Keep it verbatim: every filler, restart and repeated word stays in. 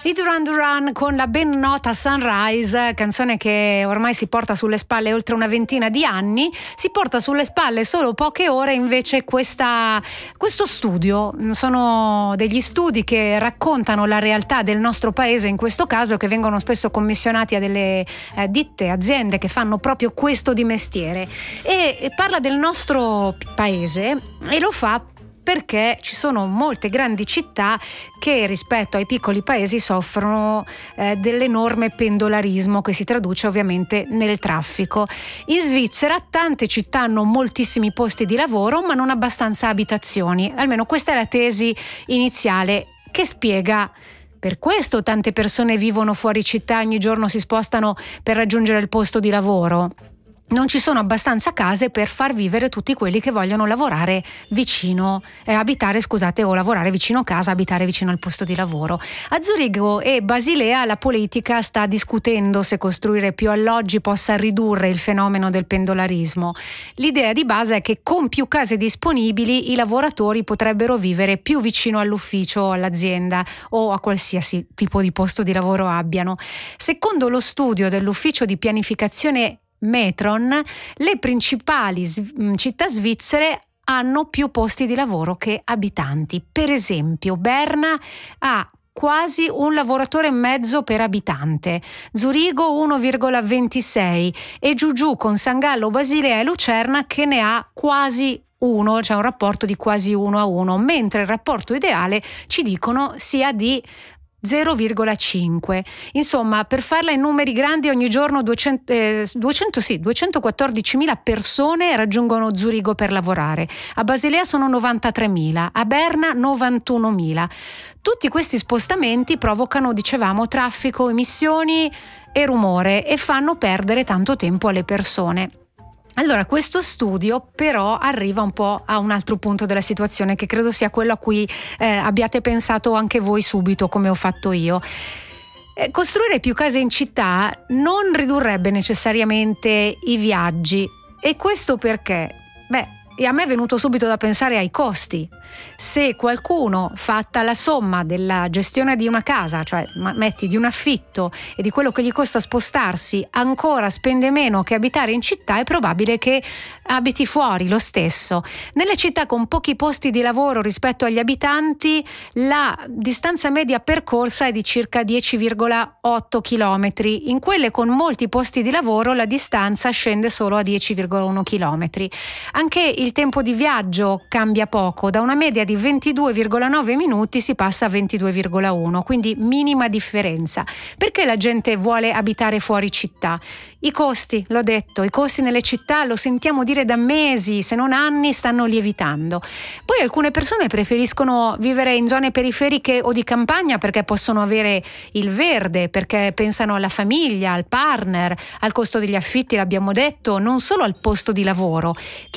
I Duran Duran con la ben nota Sunrise, canzone che ormai si porta sulle spalle oltre una ventina di anni, si porta sulle spalle solo poche ore invece questa, questo studio. Sono degli studi che raccontano la realtà del nostro paese, in questo caso, che vengono spesso commissionati a delle eh, ditte, aziende che fanno proprio questo di mestiere, e, e parla del nostro paese e lo fa perché ci sono molte grandi città che rispetto ai piccoli paesi soffrono eh, dell'enorme pendolarismo che si traduce ovviamente nel traffico. In Svizzera tante città hanno moltissimi posti di lavoro ma non abbastanza abitazioni, almeno questa è la tesi iniziale che spiega. Per questo tante persone vivono fuori città, ogni giorno si spostano per raggiungere il posto di lavoro. Non ci sono abbastanza case per far vivere tutti quelli che vogliono lavorare vicino, eh, abitare, scusate, o lavorare vicino casa, abitare vicino al posto di lavoro. A Zurigo e Basilea la politica sta discutendo se costruire più alloggi possa ridurre il fenomeno del pendolarismo. L'idea di base è che con più case disponibili i lavoratori potrebbero vivere più vicino all'ufficio o all'azienda o a qualsiasi tipo di posto di lavoro abbiano. Secondo lo studio dell'ufficio di pianificazione Metron, le principali sv- città svizzere hanno più posti di lavoro che abitanti. Per esempio, Berna ha quasi un lavoratore e mezzo per abitante, Zurigo uno virgola ventisei e giù giù con San Gallo, Basilea e Lucerna che ne ha quasi uno, c'è cioè un rapporto di quasi uno a uno, mentre il rapporto ideale ci dicono sia di zero virgola cinque. Insomma, per farla in numeri grandi, ogni giorno duecento, eh, duecento sì, duecentoquattordicimila persone raggiungono Zurigo per lavorare. A Basilea sono novantatremila, a Berna novantunomila. Tutti questi spostamenti provocano, dicevamo, traffico, emissioni e rumore e fanno perdere tanto tempo alle persone. Allora, questo studio però arriva un po' a un altro punto della situazione che credo sia quello a cui eh, abbiate pensato anche voi subito, come ho fatto io. Eh, costruire più case in città non ridurrebbe necessariamente i viaggi. E questo perché? Beh, e a me è venuto subito da pensare ai costi. Se qualcuno, fatta la somma della gestione di una casa, cioè metti di un affitto e di quello che gli costa spostarsi, ancora spende meno che abitare in città, è probabile che abiti fuori lo stesso. Nelle città con pochi posti di lavoro rispetto agli abitanti, la distanza media percorsa è di circa dieci virgola otto chilometri. In quelle con molti posti di lavoro la distanza scende solo a dieci virgola uno chilometri. Anche il tempo di viaggio cambia poco, da una media di ventidue virgola nove minuti si passa a ventidue virgola uno, quindi minima differenza. Perché la gente vuole abitare fuori città? I costi, l'ho detto, i costi nelle città, lo sentiamo dire da mesi, se non anni, stanno lievitando. Poi alcune persone preferiscono vivere in zone periferiche o di campagna perché possono avere il verde, perché pensano alla famiglia, al partner, al costo degli affitti, l'abbiamo detto, non solo al posto di lavoro.